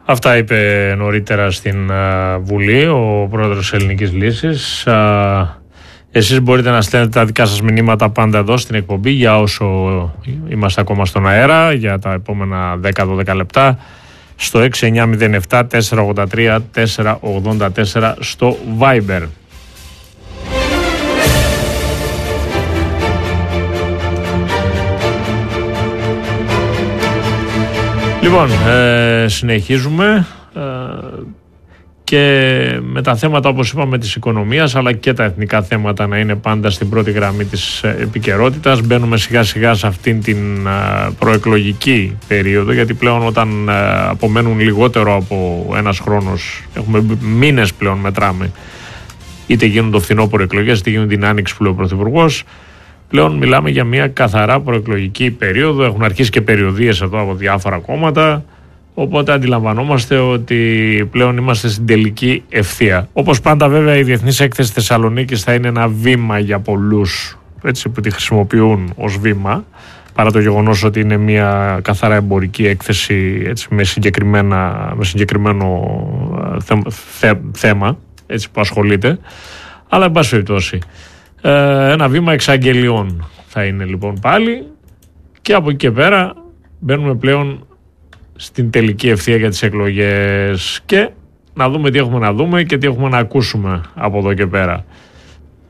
Αυτά είπε νωρίτερα στην Βουλή ο πρόεδρος της Ελληνικής Λύσης. Εσείς μπορείτε να στέλνετε τα δικά σας μηνύματα πάντα εδώ στην εκπομπή για όσο είμαστε ακόμα στον αέρα, για τα επόμενα 10-12 λεπτά, στο 6907 483 484 στο Viber. Λοιπόν, συνεχίζουμε και με τα θέματα, όπως είπαμε, της οικονομίας, αλλά και τα εθνικά θέματα να είναι πάντα στην πρώτη γραμμή της επικαιρότητας. Μπαίνουμε σιγά σιγά σε αυτήν την προεκλογική περίοδο, γιατί πλέον όταν απομένουν λιγότερο από ένας χρόνος, έχουμε μήνες πλέον μετράμε, είτε γίνουν το φθινόπωρο εκλογές, είτε γίνουν την άνοιξη που λέει ο Πρωθυπουργός. Πλέον μιλάμε για μια καθαρά προεκλογική περίοδο. Έχουν αρχίσει και περιοδίες εδώ από διάφορα κόμματα. Οπότε αντιλαμβανόμαστε ότι πλέον είμαστε στην τελική ευθεία. Όπως πάντα, βέβαια, η Διεθνής Έκθεση Θεσσαλονίκης θα είναι ένα βήμα για πολλούς, έτσι, που τη χρησιμοποιούν ως βήμα, παρά το γεγονός ότι είναι μια καθαρά εμπορική έκθεση, έτσι, με συγκεκριμένο θέμα, έτσι, που ασχολείται. Αλλά, εν πάση περιπτώσει, ένα βήμα εξαγγελιών θα είναι λοιπόν πάλι, και από εκεί και πέρα μπαίνουμε πλέον στην τελική ευθεία για τις εκλογές και να δούμε τι έχουμε να δούμε και τι έχουμε να ακούσουμε από εδώ και πέρα.